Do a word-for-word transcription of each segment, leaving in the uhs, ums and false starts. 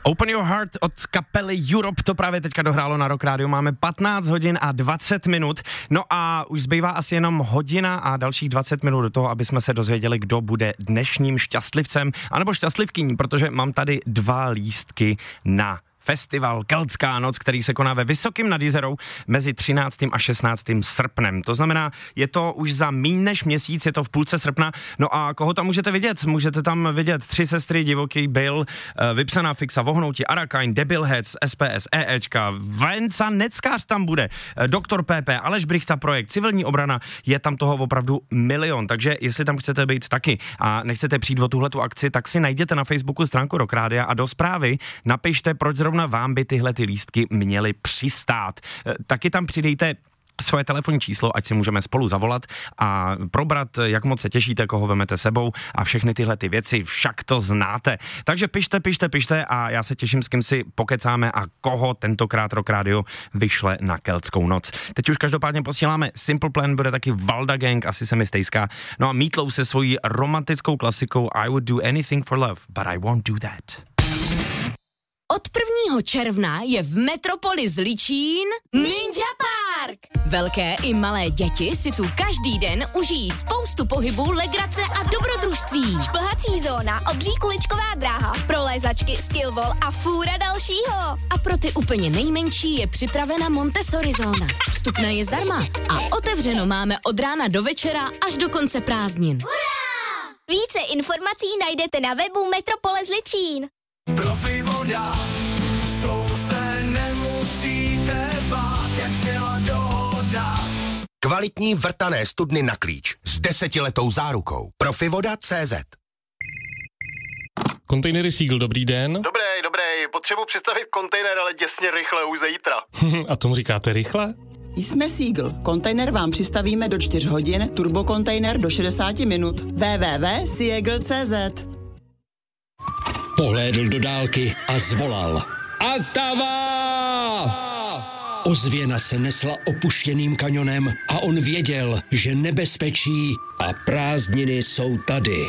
Open Your Heart od kapely Europe, to právě teďka dohrálo na Rock Radio. Máme patnáct hodin a dvacet minut, no a už zbývá asi jenom hodina a dalších dvacet minut do toho, aby jsme se dozvěděli, kdo bude dnešním šťastlivcem, anebo šťastlivkyní, protože mám tady dva lístky na festival Keltská noc, který se koná ve Vysokým nad Jizerou mezi třináctým a šestnáctým srpnem. To znamená, je to už za míň než měsíc, je to v půlce srpna. No a koho tam můžete vidět? Můžete tam vidět Tři sestry, Divoký Bill, Vypsaná fixa, Vohnouti, Arakain, Debilheads, S P S, EEčka, Venca Neckář tam bude, Doktor P P, Aleš Brichta projekt, Civilní obrana, je tam toho opravdu milion. Takže jestli tam chcete být taky a nechcete přijít o tuhletu akci, tak si najděte na Facebooku stránku Rock Rádia a do zprávy napište, proč zrovna na vám by tyhle ty lístky měly přistát. Taky tam přidejte svoje telefonní číslo, ať si můžeme spolu zavolat a probrat, jak moc se těšíte, koho vemete sebou a všechny tyhle ty věci, však to znáte. Takže pište, pište, pište a já se těším, s kým si pokecáme a koho tentokrát Rock Radio vyšle na Keltskou noc. Teď už každopádně posíláme Simple Plan, bude taky Valda Gang, asi se mi stejská. No a Meat Loaf se svojí romantickou klasikou I would do anything for love, but I won't do that. Od prvního června je v Metropoli Zličín Ninja Park. Velké i malé děti si tu každý den užijí spoustu pohybu, legrace a dobrodružství. Šplhací zóna, obří kuličková dráha, prolézačky, skillball a fůra dalšího. A pro ty úplně nejmenší je připravena Montessori zóna. Vstupné je zdarma a otevřeno máme od rána do večera až do konce prázdnin. Hurá! Více informací najdete na webu Metropole Zličín. Profi voda, s tou se nemusíte bát, jak směla dohoda. Kvalitní vrtané studny na klíč s desetiletou zárukou. Profivoda tečka cé zet. Kontejnery Seagull, dobrý den. Dobrý, dobrý, potřebuji přistavit kontejner, ale děsně rychle, už zítra. A tomu říkáte rychle? Jsme Seagull. Kontejner vám přistavíme do čtyř hodin, turbokontejner do šedesát minut. w w w tečka seagull tečka cé zet. Pohlédl do dálky a zvolal. Atava! Ozvěna se nesla opuštěným kanionem a on věděl, že nebezpečí a prázdniny jsou tady.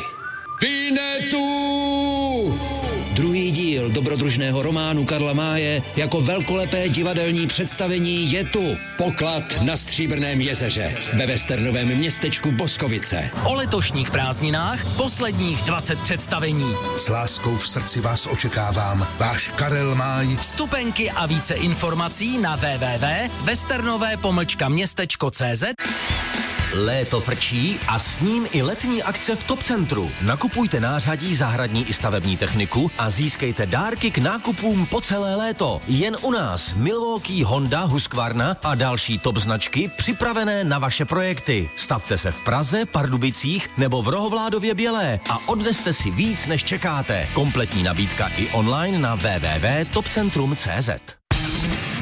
Vinetu! Druhý díl dobrodružného románu Karla Máje jako velkolepé divadelní představení je tu. Poklad na Stříbrném jezeře ve westernovém městečku Boskovice. O letošních prázdninách posledních dvacet představení. S láskou v srdci vás očekávám, váš Karel Máj. Vstupenky a více informací na w w w tečka westernové pomlčka městečko tečka cé zet. Léto frčí a s ním i letní akce v Top Centru. Nakupujte nářadí, zahradní i stavební techniku a získejte dárky k nákupům po celé léto. Jen u nás Milwaukee, Honda, Husqvarna a další top značky připravené na vaše projekty. Stavte se v Praze, Pardubicích nebo v Rohovládově Bělé a odneste si víc, než čekáte. Kompletní nabídka i online na w w w tečka top centrum tečka cé zet.